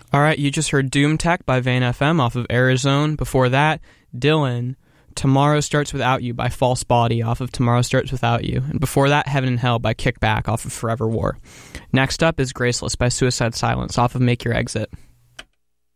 All right, you just heard Doom Tech by Vane FM off of Arizona. Before that, Dylan, Tomorrow Starts Without You by False Body off of Tomorrow Starts Without You. And before that, Heaven and Hell by Kickback off of Forever War. Next up is Graceless by Suicide Silence off of Make Your Exit.